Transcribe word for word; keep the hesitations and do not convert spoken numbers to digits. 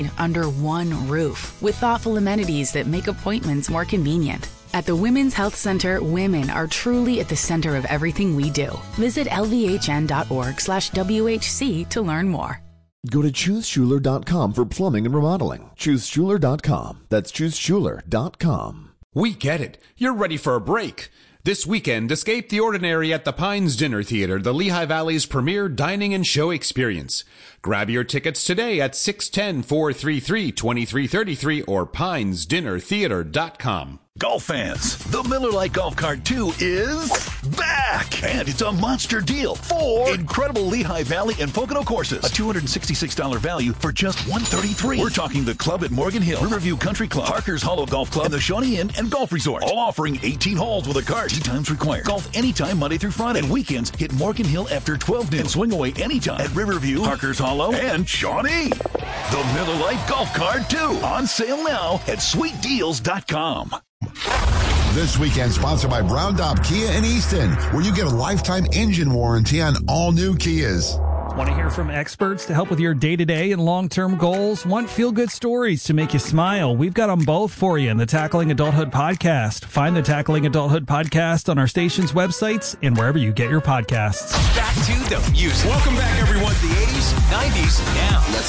under one roof with thoughtful amenities that make appointments more convenient. At the Women's Health Center, women are truly at the center of everything we do. Visit lvhn.org slash WHC to learn more. Go to choose schuler dot com for plumbing and remodeling. choose schuler dot com. That's choose schuler dot com. We get it. You're ready for a break. This weekend, escape the ordinary at the Pines Dinner Theater, the Lehigh Valley's premier dining and show experience. Grab your tickets today at six one zero, four three three, two three three three or pines dinner theater dot com. Golf fans, the Miller Lite Golf Cart two is back! And it's a monster deal. Four incredible Lehigh Valley and Pocono courses. A two hundred sixty-six dollars value for just one hundred thirty-three dollars. We're talking the club at Morgan Hill, Riverview Country Club, Parker's Hollow Golf Club, and the Shawnee Inn and Golf Resort. All offering eighteen holes with a cart. Tee times required. Golf anytime Monday through Friday. And weekends, hit Morgan Hill after twelve noon. And swing away anytime at Riverview, Parker's Hollow, and Shawnee. The Miller Lite Golf Cart two. On sale now at sweet deals dot com. This weekend sponsored by Brown Daub Kia in Easton, where you get a lifetime engine warranty on all new Kias. Want to hear from experts to help with your day-to-day and long-term goals? Want feel-good stories to make you smile? We've got them both for you in the Tackling Adulthood podcast. Find the Tackling Adulthood podcast on our station's websites and wherever you get your podcasts. Back to the music. Welcome back, everyone, to the eighties, nineties, now. Let's